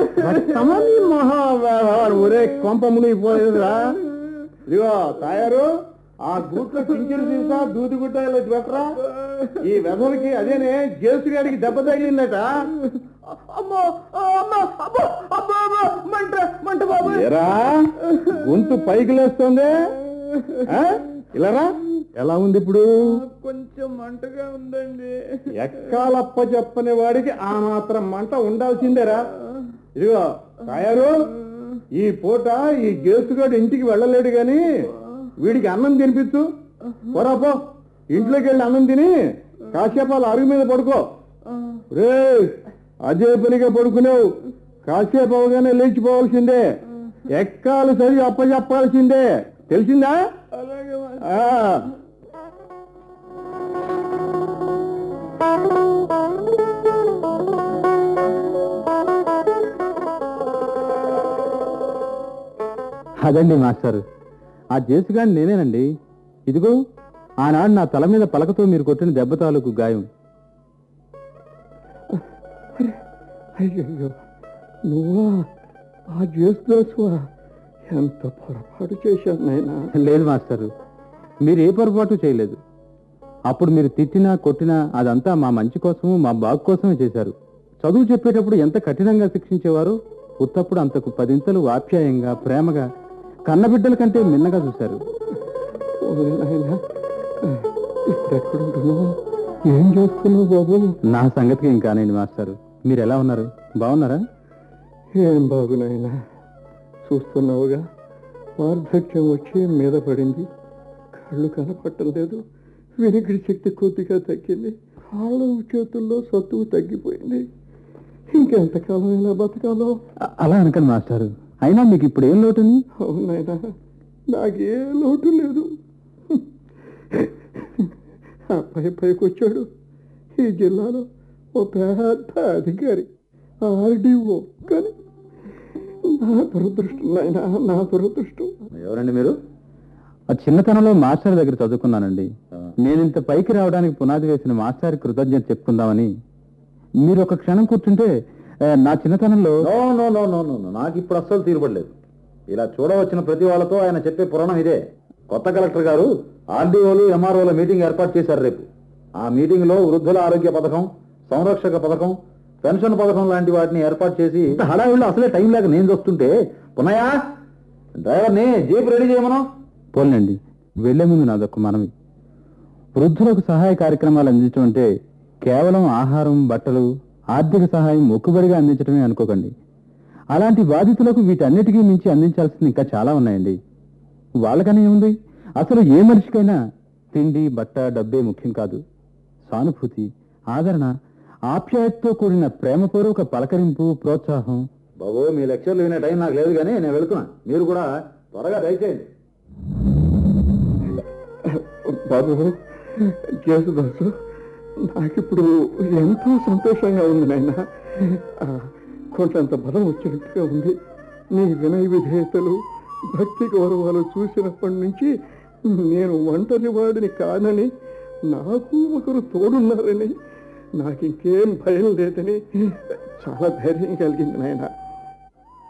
మహావ్యవహారం ఒరే కొంప మునిగిపోయేదిరా. ఇదిగో తయారు ఆ గూట్లో పింఛను తీసా దూది గుట్ట పెట్టరా. ఈ వెధలకి అదేనే జేసుగాడికి దెబ్బ తగిలిందట. ఏరా గొంతు పైకి లేస్తుంది. ఇలారా ఎలా ఉంది ఇప్పుడు? కొంచెం మంటగా ఉందండి. ఎక్కాలప్ప చెప్పని వాడికి ఆ మాత్రం మంట ఉండాల్సిందేరా. ఇదిగో తయారు ఈ పూట ఈ గేసుగాడు ఇంటికి వెళ్ళలేడు గాని వీడికి అన్నం తినిపించు. పోరాపో ఇంట్లోకి వెళ్ళి అన్నం తిని కాసేపు అరుగు మీద పడుకో. రే అదే పనిగా పడుకునేవు. కాసేపు అవగానే లేచిపోవాల్సిందే. ఎక్కాలు సరి అప్పచెప్పాల్సిందే. తెలిసిందా? అలాగే. అదండి మాస్టర్, ఆ జేసుగాని నేనేనండి. ఇదిగో ఆనాడు నా తల మీద పలకతో మీరు కొట్టిన దెబ్బ తాలూకు గాయం. అయ్యో నువ్వా ఆ జేసుదాసువా? ఎంత పొరపాటు చేశాను నాయనా. లేదు మాస్టర్, మీరు ఏ పొరపాటు చేయలేదు. అప్పుడు మీరు తిట్టినా కొట్టినా అదంతా మా మంచి కోసము మా బాగు కోసమే చేశారు. చదువు చెప్పేటప్పుడు ఎంత కఠినంగా శిక్షించేవారు, ఉత్తప్పుడు అంతకు పదింతలు ఆప్యాయంగా ప్రేమగా కన్నబిడ్డల కంటే మిన్నగా చూశారు. ఎక్కడుంటున్నావు? ఏం చేస్తున్నావు బాబు? నా సంగతికి ఇంకానండి మాస్టర్. మీరు ఎలా ఉన్నారు? బాగున్నారా? ఏం బాగునాయినా, చూస్తున్నావుగా వార్ధక్యం వచ్చి మీద పడింది. కళ్ళు కనపట్టలేదు. వినికిడి శక్తి కొద్దిగా తగ్గింది. కాళ్ళు చేతుల్లో సత్తువు తగ్గిపోయింది. ఇంకెంతకాలం ఇలా బతకాలో? అలా అనకండి మాస్టారు. అయినా మీకు ఇప్పుడు ఏం లోటుని? అవునైనా నాకే లోటు లేదు. పైకి వచ్చాడు. ఈ జిల్లాలో ఓ పెద్ద అధికారి, ఆర్డీఓ. కానీ నా దురదృష్టం నాయనా, నా దురదృష్టం. ఎవరండి మీరు? ఆ చిన్నతనంలో మాస్టర్ దగ్గర చదువుకున్నానండి. నేను ఇంత పైకి రావడానికి పునాది వేసిన మాస్టర్ కృతజ్ఞత చెప్పుకుందామని. మీరు ఒక క్షణం కూర్చుంటే నా చిన్నతనంలో. నాకు ఇప్పుడు అస్సలు తీరుబడలేదు. ఇలా చూడవచ్చిన ప్రతి వాళ్ళతో ఆయన చెప్పే పురాణం ఇదే. కొత్త కలెక్టర్ గారు ఆర్డీఓలు ఎంఆర్ఓల మీటింగ్ ఏర్పాటు చేశారు రేపు. ఆ మీటింగ్ లో వృద్ధుల ఆరోగ్య పథకం, సంరక్షక పథకం, పెన్షన్ పథకం లాంటి వాటిని ఏర్పాటు చేసి హడావిడిలో అసలే టైం లేక నేను చూస్తుంటే పునయా డ్రైవర్ని జీప్ రెడీ చేయమనం. పోలండి, వెళ్లే ముందు నాదొక్క మనవి. వృద్ధులకు సహాయ కార్యక్రమాలు అందించడం అంటే కేవలం ఆహారం, బట్టలు, ఆర్థిక సహాయం మొక్కుబడిగా అందించడమే అనుకోకండి. అలాంటి బాధితులకు వీటన్నిటికీ మించి అందించాల్సింది ఇంకా చాలా ఉన్నాయండి. వాళ్ళకనే ఏముంది? అసలు ఏ మనిషికైనా తిండి, బట్ట, డబ్బే ముఖ్యం కాదు. సానుభూతి, ఆదరణ, ఆప్యాయతతో కూడిన ప్రేమపూర్వక పలకరింపు, ప్రోత్సాహం. బాబు మీ లెక్చర్లు వినే టైం నాకు లేదు కానీ నేను వెళ్తున్నా. మీరు కూడా త్వరగా దయచేయండి. బాబు జేసుదాసు, నాకిప్పుడు ఎంతో సంతోషంగా ఉంది నాయన. కొంతంత బలం వచ్చినట్టుగా ఉంది. నీ వినయ విధేయతలు, భక్తి గౌరవాలు చూసినప్పటి నుంచి నేను ఒంటరి వాడిని కానని, నాకు ఒకరు తోడున్నారని, నాకింకేం భయం లేదని చాలా ధైర్యం కలిగింది నాయన.